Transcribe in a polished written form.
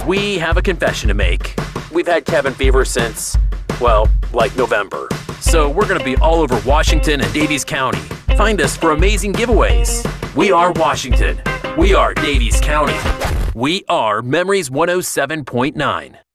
we have a confession to make. We've had cabin fever since, well, like November. So we're going to be all over Washington and Daviess County. Find us for amazing giveaways. We are Washington. We are Daviess County. We are Memories 107.9.